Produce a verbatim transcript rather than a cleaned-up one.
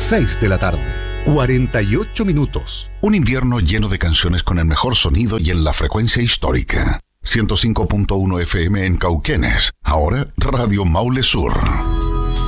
seis de la tarde, cuarenta y ocho minutos. Un invierno lleno de canciones con el mejor sonido y en la frecuencia histórica. ciento cinco punto uno F M en Cauquenes. Ahora Radio Maule Sur.